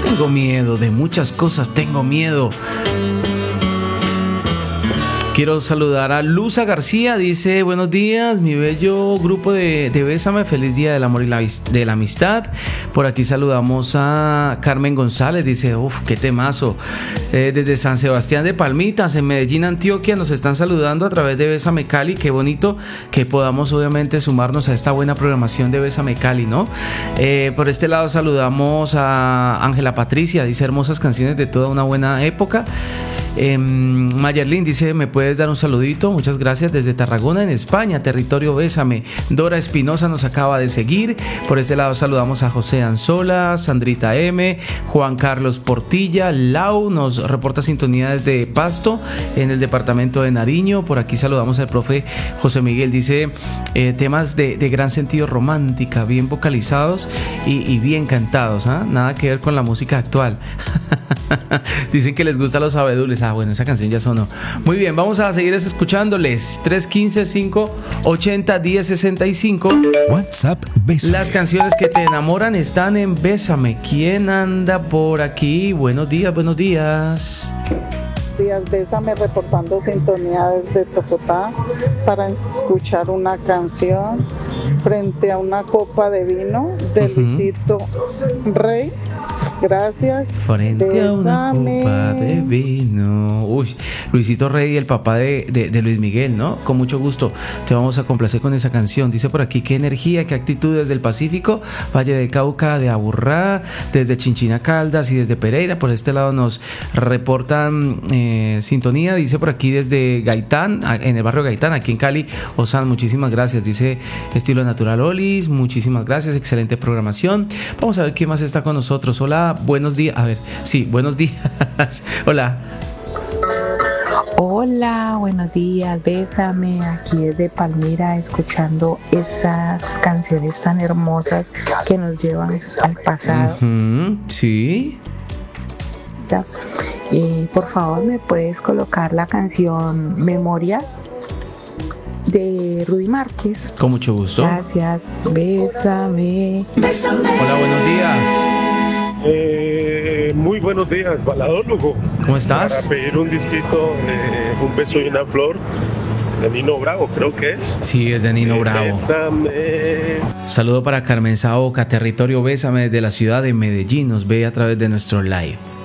Tengo miedo, de muchas cosas tengo miedo. Quiero saludar a Luza García, dice: buenos días, mi bello grupo de Bésame, feliz día del amor y de la amistad. Por aquí saludamos a Carmen González, dice: uff, qué temazo. Desde San Sebastián de Palmitas, en Medellín, Antioquia, nos están saludando a través de Bésame Cali. Qué bonito que podamos obviamente sumarnos a esta buena programación de Bésame Cali, ¿no? Por este lado saludamos a Ángela Patricia, dice: hermosas canciones de toda una buena época. Mayerlin dice: ¿me puedes dar un saludito? Muchas gracias, desde Tarragona, en España, territorio Bésame. Dora Espinosa nos acaba de seguir. Por este lado saludamos a José Anzola, Sandrita M, Juan Carlos Portilla. Lau nos reporta sintonía desde Pasto, en el departamento de Nariño. Por aquí saludamos al profe José Miguel, dice: temas de gran sentido romántica, bien vocalizados y bien cantados, ¿eh? Nada que ver con la música actual. Dicen que les gustan los abedules. Bueno, esa canción ya sonó. Muy bien, vamos a seguir escuchándoles. 315-580-1065. WhatsApp Bésame. Las canciones que te enamoran están en Bésame. ¿Quién anda por aquí? Buenos días, buenos días. Días, Bésame, reportando sintonía desde Tocotá para escuchar una canción frente a una copa de vino de Luisito Rey. Gracias. Frente Bésame. a una copa de vino. Uy, Luisito Rey, el papá de Luis Miguel, ¿no? Con mucho gusto te vamos a complacer con esa canción. Dice por aquí: qué energía, qué actitud desde el Pacífico, Valle del Cauca, de Aburrá, desde Chinchina Caldas y desde Pereira. Por este lado nos reportan sintonía. Dice por aquí desde Gaitán, en el barrio Gaitán, aquí en Cali. Osan, muchísimas gracias. Dice Estilo Natural Olis, muchísimas gracias, excelente programación. Vamos a ver quién más está con nosotros. Hola, buenos días. A ver, sí, buenos días. Hola. Hola, buenos días, Bésame, aquí desde Palmira, escuchando esas canciones tan hermosas que nos llevan al pasado. Sí. Por favor, ¿me puedes colocar la canción Memoria de Rudy Márquez? Con mucho gusto. Gracias, Bésame. Hola, buenos días. Muy buenos días, baladólogo. ¿Cómo estás? Para pedir un disquito de Un beso y una flor de Nino Bravo, creo que es. Sí, es de Nino Bravo. Bésame. Saludo para Carmen Saoca, territorio Bésame, desde la ciudad de Medellín. Nos ve a través de nuestro live.